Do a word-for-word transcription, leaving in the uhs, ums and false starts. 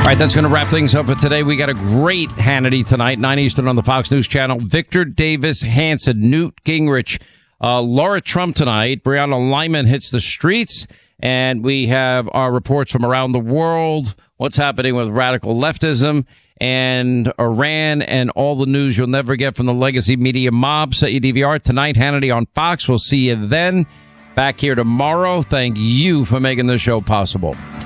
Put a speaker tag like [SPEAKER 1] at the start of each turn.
[SPEAKER 1] All right, that's going to wrap things up for today. We got a great Hannity tonight, nine Eastern on the Fox News Channel. Victor Davis Hanson, Newt Gingrich, uh, Laura Trump tonight. Brianna Lyman hits the streets. And we have our reports from around the world, what's happening with radical leftism and Iran, and all the news you'll never get from the legacy media mob. Set your D V R tonight, Hannity on Fox. We'll see you then. Back here tomorrow. Thank you for making this show possible.